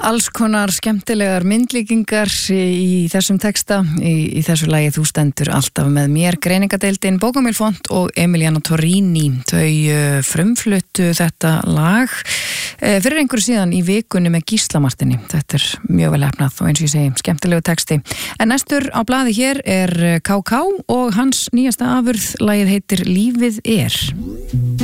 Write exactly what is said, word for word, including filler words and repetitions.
Alls konar skemmtilegar myndlíkingar í þessum texta, í, í þessu lagi Þú stendur alltaf með mér. Greiningadeildin Bókamil Font og Emiliano Torrini, þau uh, frumfluttu þetta lag uh, fyrir einhverju síðan í vikunni með Gísla Martini. Þetta er mjög vel hefnað og eins og ég segi, skemmtilegu texti. En næstur á blaði hér er K K og hans nýjasta afurð, lagið heitir Lífið er.